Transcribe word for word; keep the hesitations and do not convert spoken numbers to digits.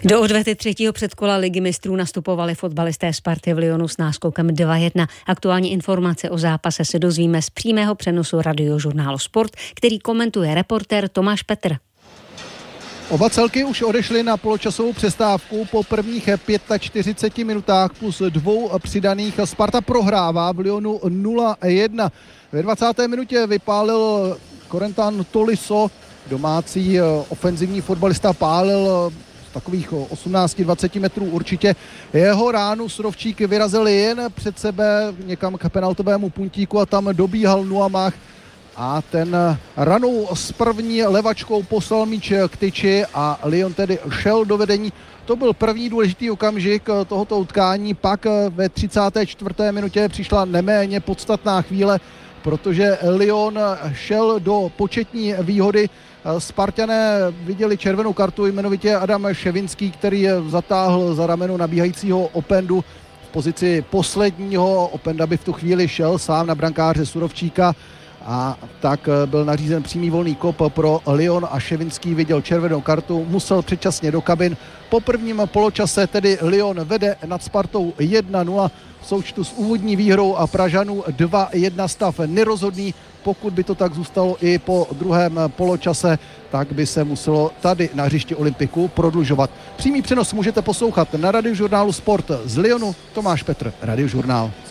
Do odvety třetího předkola Ligy mistrů nastupovali fotbalisté Sparty v Lyonu s náskokem dva jedna. Aktuální informace o zápase se dozvíme z přímého přenosu Radiožurnálu Sport, který komentuje reportér Tomáš Petr. Oba celky už odešly na poločasovou přestávku po prvních čtyřiceti pěti minutách plus dvou přidaných. Sparta prohrává v Lyonu nula jedna. Ve dvacáté minutě vypálil Corentin Tolisso, domácí ofenzivní fotbalista, pálil takových osmnáct dvacet metrů určitě. Jeho ránu Surovčík vyrazil jen před sebe někam k penaltovému puntíku a tam dobíhal Nuamah a ten ranou s první levačkou poslal míč k tyči a Lyon tedy šel do vedení. To byl první důležitý okamžik tohoto utkání, pak ve třicáté čtvrté minutě přišla neméně podstatná chvíle, protože Lyon šel do početní výhody. Spartané viděli červenou kartu, jmenovitě Adam Ševinský, který zatáhl za rameno nabíhajícího Opendu v pozici posledního. Openda by v tu chvíli šel sám na brankáře Surovčíka a tak byl nařízen přímý volný kop pro Lyon a Ševinský viděl červenou kartu, musel předčasně do kabin. Po prvním poločase tedy Lyon vede nad Spartou jedna nula v součtu s úvodní výhrou a Pražanů dva jedna stav nerozhodný. Pokud by to tak zůstalo i po druhém poločase, tak by se muselo tady na hřišti Olympiku prodlužovat. Přímý přenos můžete poslouchat na Radiožurnálu Sport z Lyonu. Tomáš Petr, Radiožurnál.